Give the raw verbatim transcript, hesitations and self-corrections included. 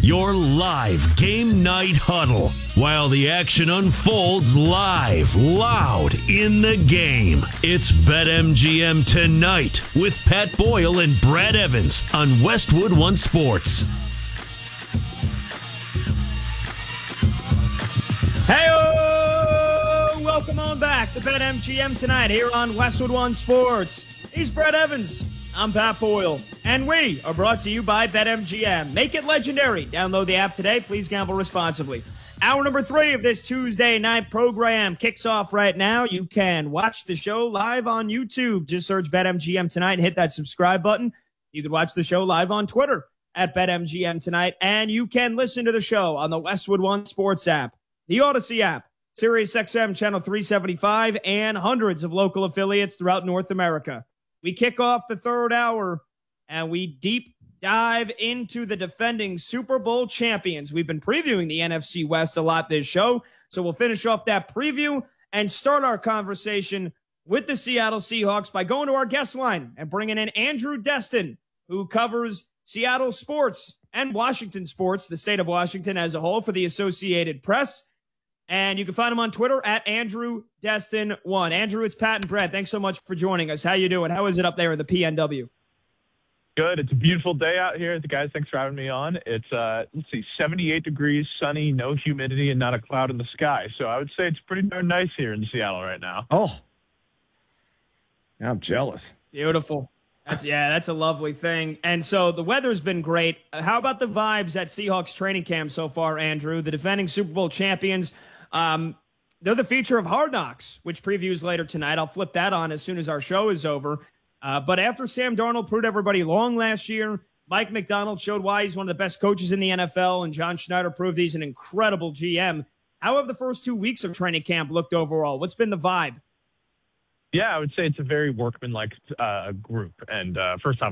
your live game night huddle, while the action unfolds live, loud in the game. It's BetMGM Tonight with Pat Boyle and Brad Evans on Westwood One Sports. Hey-o! Welcome on back to BetMGM Tonight here on Westwood One Sports. He's Brad Evans. I'm Pat Boyle. And we are brought to you by BetMGM. Make it legendary. Download the app today. Please gamble responsibly. Hour number three of this Tuesday night program kicks off right now. You can watch the show live on YouTube. Just search BetMGM Tonight and hit that subscribe button. You can watch the show live on Twitter at BetMGM Tonight. And you can listen to the show on the Westwood One Sports app, the Odyssey app, SiriusXM Channel three seventy-five, and hundreds of local affiliates throughout North America. We kick off the third hour, and we deep dive into the defending Super Bowl champions. We've been previewing the N F C West a lot this show, so we'll finish off that preview and start our conversation with the Seattle Seahawks by going to our guest line and bringing in Andrew Destin, who covers Seattle sports and Washington sports, the state of Washington as a whole, for the Associated Press. And you can find him on Twitter at Andrew Destin one. Andrew, it's Pat and Brad. Thanks so much for joining us. How you doing? How is it up there in the P N W? Good. It's a beautiful day out here. The guys, thanks for having me on. It's, uh, let's see, seventy-eight degrees, sunny, no humidity, and not a cloud in the sky. So I would say it's pretty darn nice here in Seattle right now. Oh, I'm jealous. Beautiful. That's yeah, that's a lovely thing. And so the weather's been great. How about the vibes at Seahawks training camp so far, Andrew? The defending Super Bowl champions. Um, they're the feature of Hard Knocks, which previews later tonight. I'll flip that on as soon as our show is over. Uh, but after Sam Darnold proved everybody wrong last year, Mike McDonald showed why he's one of the best coaches in the N F L, and John Schneider proved he's an incredible G M. How have the first two weeks of training camp looked overall? What's been the vibe? Yeah, I would say it's a very workmanlike uh, group. And uh, first off,